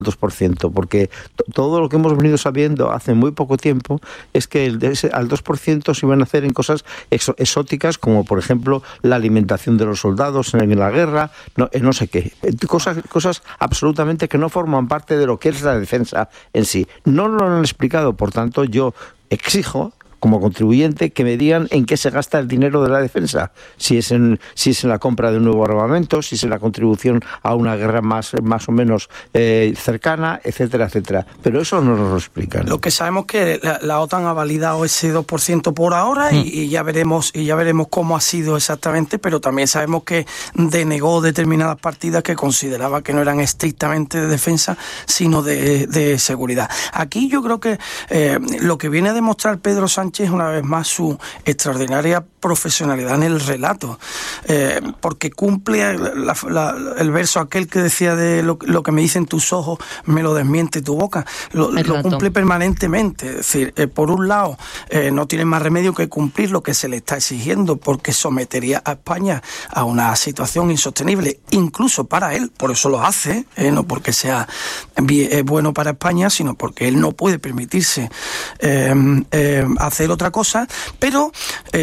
2%, porque todo lo que hemos venido sabiendo hace muy poco tiempo es que al 2% se iban a hacer en cosas exóticas, como por ejemplo la alimentación de los soldados en la guerra, no sé qué, cosas absolutamente que no forman parte de lo que es la defensa en sí. No lo han explicado, por tanto yo exijo como contribuyente que me digan en qué se gasta el dinero de la defensa, si es en la compra de un nuevo armamento, si es en la contribución a una guerra más o menos cercana, etcétera, etcétera. Pero eso no nos lo explican. Lo que sabemos es que la OTAN ha validado ese 2% por ahora y ya veremos cómo ha sido exactamente, pero también sabemos que denegó determinadas partidas que consideraba que no eran estrictamente de defensa, sino de seguridad. Aquí yo creo que lo que viene a demostrar Pedro Sánchez es una vez más su extraordinaria profesionalidad en el relato, porque cumple el verso aquel que decía de lo que me dicen tus ojos me lo desmiente tu boca, lo cumple permanentemente. Es decir, por un lado no tiene más remedio que cumplir lo que se le está exigiendo, porque sometería a España a una situación insostenible, incluso para él, por eso lo hace, no porque sea bueno para España, sino porque él no puede permitirse hacer otra cosa, pero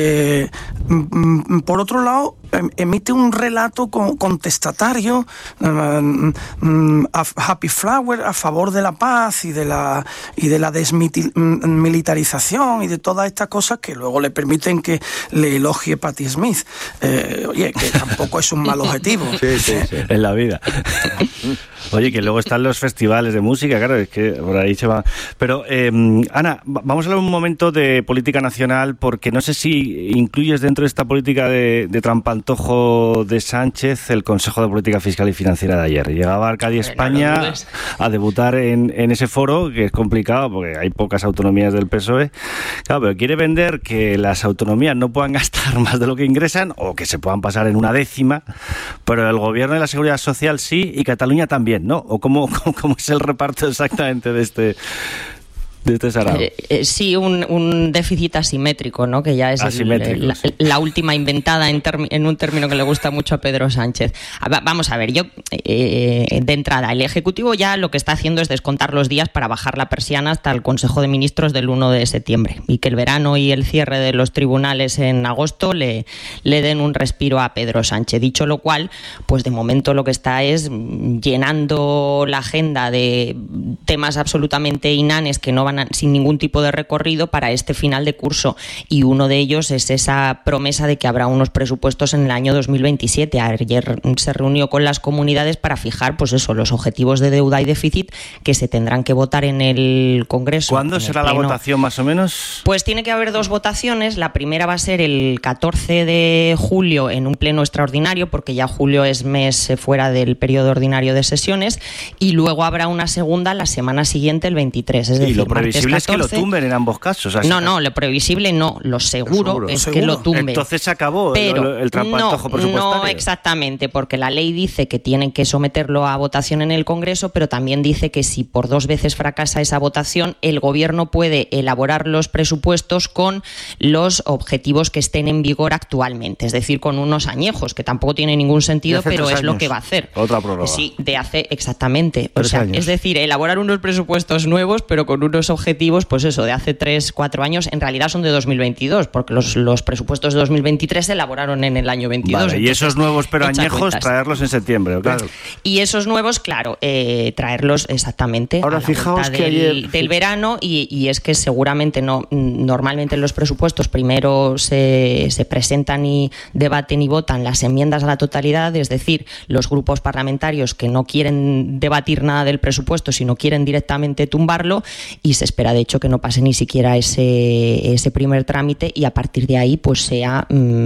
por otro lado emite un relato contestatario, happy flower, a favor de la paz y de la desmilitarización y de todas estas cosas que luego le permiten que le elogie Patti Smith. Oye, que tampoco es un mal objetivo. Sí. En la vida. Oye, que luego están los festivales de música, claro, es que por ahí se va. Pero, Ana, vamos a hablar un momento de política nacional, porque no sé si incluyes dentro de esta política de trampantojo de Sánchez el Consejo de Política Fiscal y Financiera de ayer. Llegaba Arcadia España a debutar en ese foro, que es complicado porque hay pocas autonomías del PSOE. Claro, pero quiere vender que las autonomías no puedan gastar más de lo que ingresan o que se puedan pasar en una décima, pero el Gobierno de la Seguridad Social sí y Cataluña también, ¿no? ¿O cómo es el reparto exactamente de este sarao? Sí, un déficit asimétrico, ¿no? Que ya es la última inventada en un término que le gusta mucho a Pedro Sánchez. Vamos a ver, yo de entrada, el Ejecutivo ya lo que está haciendo es descontar los días para bajar la persiana hasta el Consejo de Ministros del 1 de septiembre y que el verano y el cierre de los tribunales en agosto le den un respiro a Pedro Sánchez. Dicho lo cual, pues de momento lo que está es llenando la agenda de temas absolutamente inanes que no van sin ningún tipo de recorrido para este final de curso, y uno de ellos es esa promesa de que habrá unos presupuestos en el año 2027. Ayer se reunió con las comunidades para fijar, pues eso, los objetivos de deuda y déficit que se tendrán que votar en el Congreso. ¿Cuándo será la votación más o menos? Pues tiene que haber dos votaciones. La primera va a ser el 14 de julio en un pleno extraordinario, porque ya julio es mes fuera del periodo ordinario de sesiones, y luego habrá una segunda la semana siguiente, el 23, es decir, lo previsible es que lo tumben en ambos casos. No, lo previsible no, lo seguro es que lo tumben. Entonces se acabó el trampantojo presupuestario. No exactamente, porque la ley dice que tienen que someterlo a votación en el Congreso, pero también dice que si por 2 veces fracasa esa votación, el Gobierno puede elaborar los presupuestos con los objetivos que estén en vigor actualmente, es decir, con unos añejos, que tampoco tiene ningún sentido, pero es lo que va a hacer. Otra prórroga. Sí, exactamente. O sea, es decir, elaborar unos presupuestos nuevos, pero con unos objetivos, pues eso, de hace 3-4 años, en realidad son de 2022, porque los presupuestos de 2023 se elaboraron en el año 22. Vale, y esos nuevos pero añejos, traerlos en septiembre, claro. Y esos nuevos, claro, traerlos exactamente ahora, a la fijaos que del verano, y es que seguramente normalmente en los presupuestos primero se presentan y debaten y votan las enmiendas a la totalidad, es decir, los grupos parlamentarios que no quieren debatir nada del presupuesto, sino quieren directamente tumbarlo, y se espera de hecho que no pase ni siquiera ese primer trámite, y a partir de ahí pues sea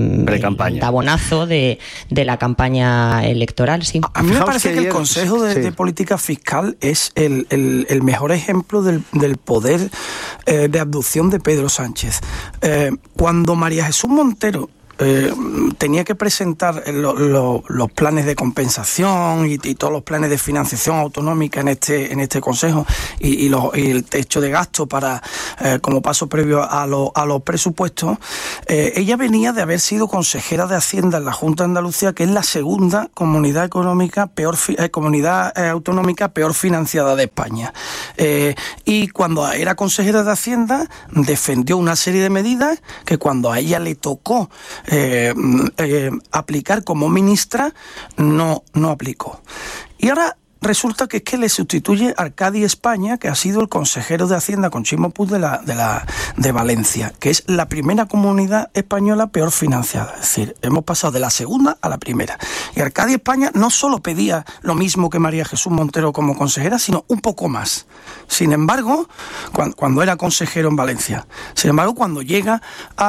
el tabonazo de la campaña electoral. Sí. A mí me parece que el Consejo de Política Fiscal es el mejor ejemplo del poder de abducción de Pedro Sánchez. Cuando María Jesús Montero tenía que presentar los planes de compensación y todos los planes de financiación autonómica en este Consejo y el techo de gasto para como paso previo a los presupuestos. Ella venía de haber sido consejera de Hacienda en la Junta de Andalucía, que es la segunda comunidad autonómica peor financiada de España. Y cuando era consejera de Hacienda defendió una serie de medidas que cuando a ella le tocó aplicar como ministra no aplicó. Y ahora resulta que es que le sustituye Arcadi España, que ha sido el consejero de Hacienda con Chimo Puig de Valencia, que es la primera comunidad española peor financiada. Es decir, hemos pasado de la segunda a la primera. Y Arcadi España no solo pedía lo mismo que María Jesús Montero como consejera, sino un poco más. Sin embargo, cuando era consejero en Valencia, cuando llega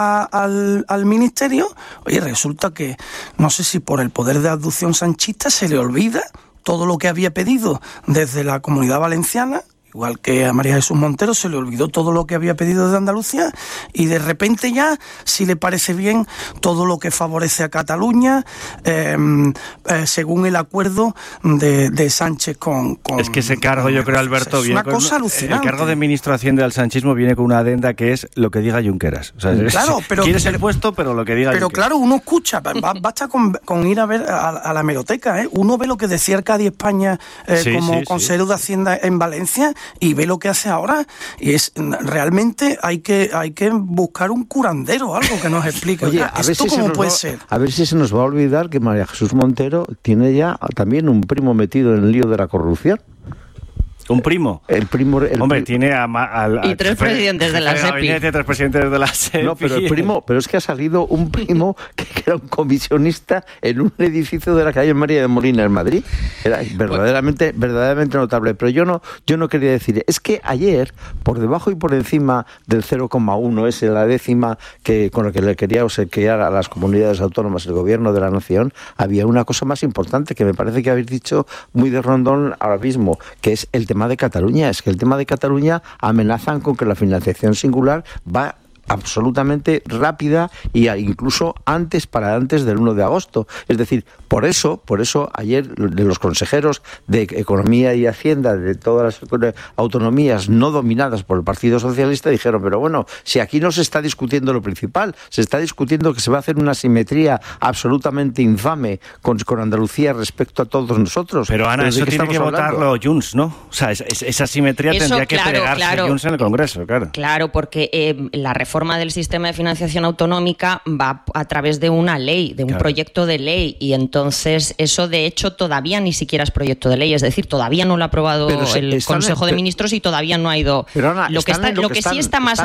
al ministerio, oye, resulta que, no sé si por el poder de abducción sanchista se le olvida todo lo que había pedido desde la Comunidad Valenciana, igual que a María Jesús Montero se le olvidó todo lo que había pedido desde Andalucía, y de repente ya, si le parece bien, todo lo que favorece a Cataluña, según el acuerdo de Sánchez con... Es que ese cargo, yo creo, Alberto, es una cosa alucinante. El cargo de ministro de Hacienda del sanchismo viene con una adenda que es lo que diga Junqueras. O sea, claro, pero quieres el puesto, pero lo que diga Pero Junqueras. Claro, uno escucha, basta con ir a ver a la hemeroteca, uno ve lo que decía Arcadi España consejero de Hacienda en Valencia, y ve lo que hace ahora, y es realmente hay que buscar un curandero o algo que nos explique. Oye, ¿esto cómo puede ser? A ver si se nos va a olvidar que María Jesús Montero tiene ya también un primo metido en el lío de la corrupción. ¿Un primo? Hombre, tiene y tres presidentes de la SEPI. Tres presidentes de la SEPI. No, pero es que ha salido un primo que era un comisionista en un edificio de la calle María de Molina en Madrid. Era verdaderamente notable. Pero yo no quería decir, es que ayer, por debajo y por encima del 0,1, es la décima con la que le quería obsequiar a las comunidades autónomas el gobierno de la nación, había una cosa más importante que me parece que habéis dicho muy de rondón ahora mismo, que es el tema de Cataluña. Es que el tema de Cataluña amenazan con que la financiación singular va absolutamente rápida y incluso antes del 1 de agosto. Es decir, por eso ayer de los consejeros de Economía y Hacienda de todas las autonomías no dominadas por el Partido Socialista dijeron, pero bueno, si aquí no se está discutiendo lo principal, se está discutiendo que se va a hacer una simetría absolutamente infame con Andalucía respecto a todos nosotros. Pero Ana, eso tiene que votarlo Junts, ¿no? O sea, esa simetría tendría que plegarse Junts en el Congreso, claro. Claro, porque la reforma del sistema de financiación autonómica va a través de una ley, de un proyecto de ley, y entonces eso de hecho todavía ni siquiera es proyecto de ley, es decir, todavía no lo ha aprobado el Consejo de Ministros y todavía no ha ido. Pero Ana, lo que sí está más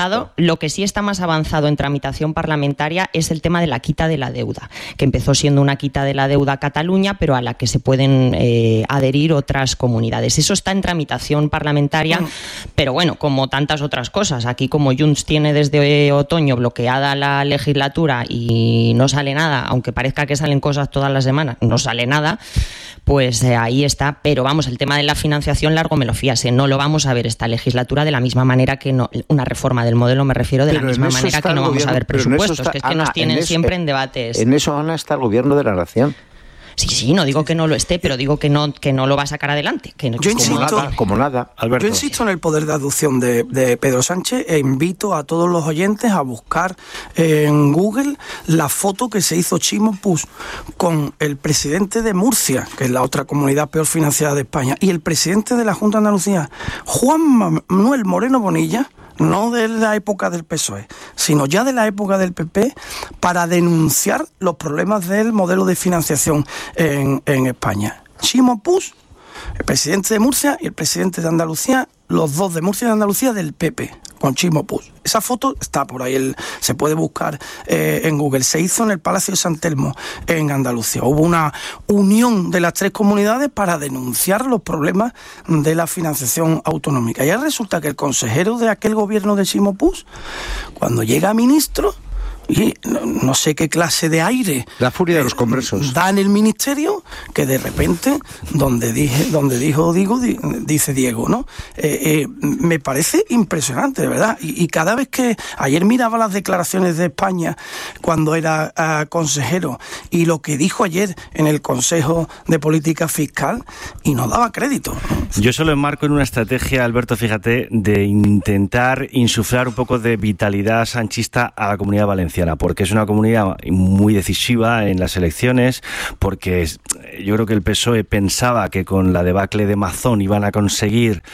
avanzado en tramitación parlamentaria es el tema de la quita de la deuda, que empezó siendo una quita de la deuda a Cataluña, pero a la que se pueden adherir otras comunidades. Eso está en tramitación parlamentaria, pero bueno, como tantas otras cosas, aquí como Junts tiene desde otoño bloqueada la legislatura y no sale nada, aunque parezca que salen cosas todas las semanas, no sale nada, pues ahí está. Pero vamos, el tema de la financiación largo me lo fíase, no lo vamos a ver esta legislatura de la misma manera que no, una reforma del modelo me refiero, de la misma manera que no vamos a ver presupuestos, que es que nos tienen siempre en debates. En eso, Ana, está el gobierno de la nación. Sí, no digo que no lo esté, pero digo que no lo va a sacar adelante. Que no, yo insisto, como nada. Alberto. Yo insisto en el poder de aducción de Pedro Sánchez e invito a todos los oyentes a buscar en Google la foto que se hizo Chimo Puig con el presidente de Murcia, que es la otra comunidad peor financiada de España, y el presidente de la Junta de Andalucía, Juan Manuel Moreno Bonilla, no de la época del PSOE, sino ya de la época del PP, para denunciar los problemas del modelo de financiación en España. Chimo Puig, el presidente de Murcia, y el presidente de Andalucía, los dos de Murcia y de Andalucía del PP, con Chimo Puig. Esa foto está por ahí, se puede buscar en Google. Se hizo en el Palacio de San Telmo, en Andalucía. Hubo una unión de las tres comunidades para denunciar los problemas de la financiación autonómica. Y ahora resulta que el consejero de aquel gobierno de Chimo Puig, cuando llega a ministro, y no sé qué clase de aire. La furia de los congresos. Da en el ministerio que de repente, donde dice Diego, ¿no? Me parece impresionante, de verdad. Y cada vez que ayer miraba las declaraciones de España cuando era consejero y lo que dijo ayer en el Consejo de Política Fiscal y no daba crédito. Yo solo enmarco en una estrategia, Alberto, fíjate, de intentar insuflar un poco de vitalidad sanchista a la Comunidad Valenciana, porque es una comunidad muy decisiva en las elecciones, porque yo creo que el PSOE pensaba que con la debacle de Mazón iban a conseguir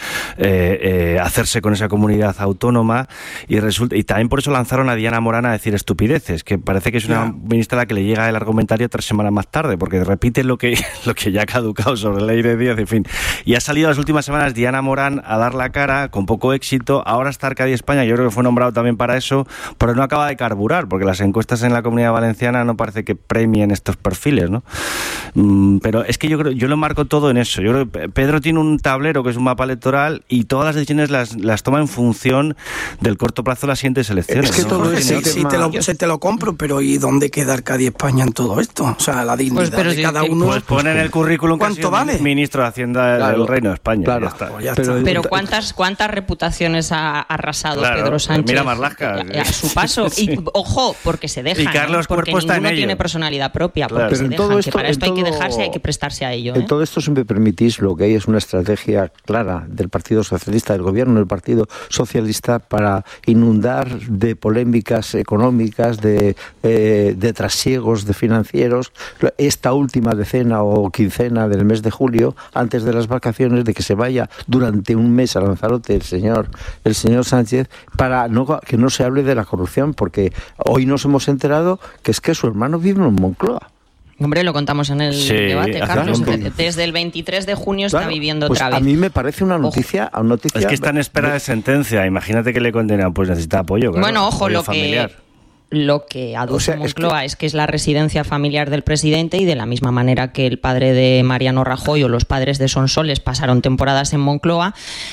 hacerse con esa comunidad autónoma y también por eso lanzaron a Diana Morán a decir estupideces, que parece que es una ministra a la que le llega el argumentario 3 semanas más tarde, porque repite lo que ya ha caducado sobre la ley de Díaz, en fin. Y ha salido las últimas semanas Diana Morán a dar la cara con poco éxito. Ahora está Arcadi España, yo creo que fue nombrado también para eso, pero no acaba de carburar, porque las encuestas en la Comunidad Valenciana no parece que premien estos perfiles, ¿no? Pero es que yo lo marco todo en eso. Yo creo que Pedro tiene un tablero que es un mapa electoral y todas las decisiones las toma en función del corto plazo de las siguientes elecciones. Es que todo te lo compro, pero ¿y dónde queda Arcadi España en todo esto? O sea, la dignidad de cada uno. Pues pone en el currículum ¿cuánto vale? Ministro de Hacienda del Reino de España. Claro, ya está. Pero ¿cuántas reputaciones ha arrasado Pedro Sánchez? Mira Marlaska. A su paso. Sí. Y ojo, porque se dejan. Y Carlos porque Cuerpo está en ninguno ello. tiene personalidad propia, porque se dejan. Que para esto hay que dejarse, hay que prestarse a ello. En todo esto, si me permitís, lo que hay es una estrategia clara del Partido Socialista, del gobierno del Partido Socialista, para inundar de polémicas económicas, de trasiegos de financieros, esta última decena o quincena del mes de julio, antes de las vacaciones, de que se vaya durante un mes a Lanzarote el señor Sánchez, para que no se hable de la corrupción, porque hoy nos hemos enterado que es que su hermano vive en Moncloa. Hombre, lo contamos en el debate, Carlos. Desde el 23 de junio está viviendo otra vez. A mí me parece una noticia. Es que está en espera de sentencia. Imagínate que le condenan, pues necesita apoyo. Claro, bueno, ojo, apoyo familiar. Lo que aduce Moncloa es que es la residencia familiar del presidente, y de la misma manera que el padre de Mariano Rajoy o los padres de Sonsoles pasaron temporadas en Moncloa,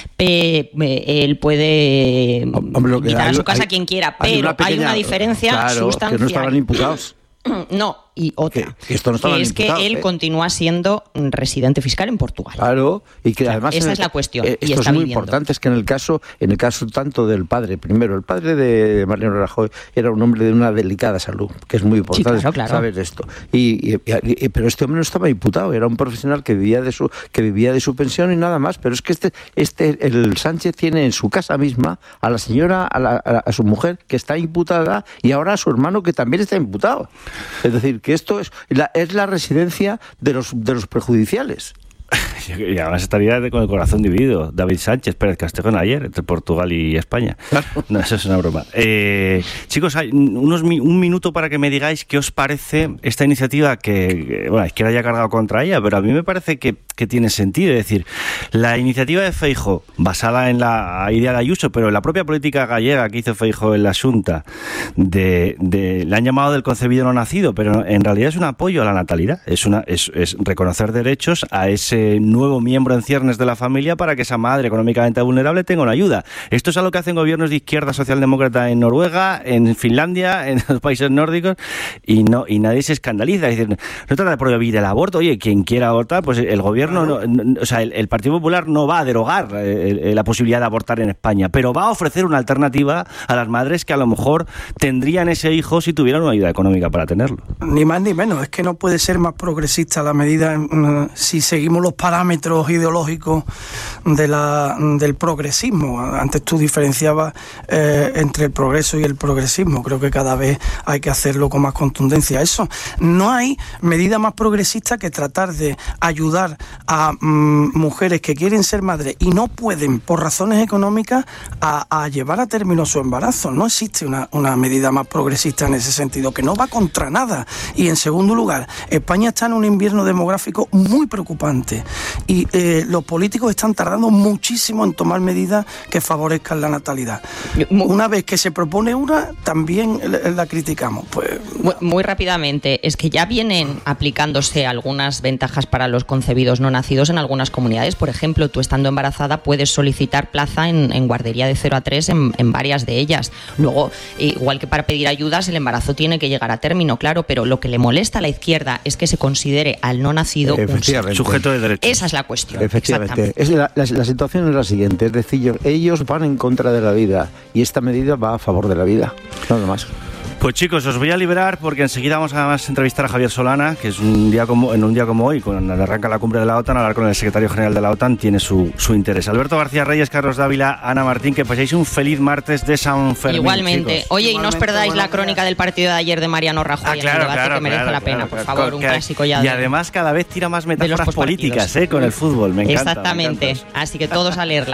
él puede invitar a su casa a quien quiera, pero hay una diferencia sustancial. Que no estaban imputados. No, y otra, que es que él continúa siendo residente fiscal en Portugal. Claro, y que además esa es la cuestión. Esto es muy importante, es que en el caso tanto del padre, primero, el padre de Mariano Rajoy era un hombre de una delicada salud, que es muy importante saber esto. Pero este hombre no estaba imputado, era un profesional que vivía de su pensión y nada más. Pero es que el Sánchez tiene en su casa misma a la señora, a su mujer, que está imputada, y ahora a su hermano, que también está imputado. Es decir, que esto es la residencia de los prejudiciales. Y además estaría con el corazón dividido David Sánchez Pérez Castejón ayer entre Portugal y España. No, eso es una broma. Chicos, hay un minuto para que me digáis qué os parece esta iniciativa que Izquierda haya cargado contra ella, pero a mí me parece que tiene sentido. Es decir, la iniciativa de Feijóo, basada en la idea de Ayuso, pero en la propia política gallega que hizo Feijóo en la Xunta, le han llamado del concebido no nacido, pero en realidad es un apoyo a la natalidad, es reconocer derechos a ese nuevo miembro en ciernes de la familia para que esa madre económicamente vulnerable tenga una ayuda. Esto es algo que hacen gobiernos de izquierda socialdemócrata en Noruega, en Finlandia, en los países nórdicos, y nadie se escandaliza. Es decir, no trata de prohibir el aborto. Oye, quien quiera abortar, pues el gobierno, el Partido Popular no va a derogar la posibilidad de abortar en España, pero va a ofrecer una alternativa a las madres que a lo mejor tendrían ese hijo si tuvieran una ayuda económica para tenerlo. Ni más ni menos. Es que no puede ser más progresista la medida si seguimos los parámetros ideológicos del progresismo. Antes tú diferenciabas entre el progreso y el progresismo. Creo que cada vez hay que hacerlo con más contundencia. Eso, no hay medida más progresista que tratar de ayudar a mujeres que quieren ser madres y no pueden, por razones económicas, a llevar a término su embarazo. No existe una medida más progresista en ese sentido, que no va contra nada. Y en segundo lugar, España está en un invierno demográfico muy preocupante y los políticos están tardando muchísimo en tomar medidas que favorezcan la natalidad. Una vez que se propone también la criticamos. Muy rápidamente, es que ya vienen aplicándose algunas ventajas para los concebidos no nacidos en algunas comunidades. Por ejemplo, tú estando embarazada puedes solicitar plaza en guardería de 0 a 3 en varias de ellas. Luego, igual que para pedir ayudas, el embarazo tiene que llegar a término, claro, pero lo que le molesta a la izquierda es que se considere al no nacido un sujeto de derechos. Esa es la cuestión. Efectivamente. La situación es la siguiente, es decir, ellos van en contra de la vida y esta medida va a favor de la vida, nada más. Pues chicos, os voy a liberar porque enseguida vamos a entrevistar a Javier Solana, que es un día como hoy, cuando arranca la cumbre de la OTAN, hablar con el secretario general de la OTAN tiene su interés. Alberto García Reyes, Carlos Dávila, Ana Martín, que paséis un feliz martes de San Fermín. Igualmente. Chicos. Oye, y no os perdáis la crónica del partido de ayer de Mariano Rajoy, claro, en el debate, que merece la pena, por favor, un clásico ya. Y además cada vez tira más metáforas políticas con el fútbol, me encanta. Exactamente, así que todos a leerla.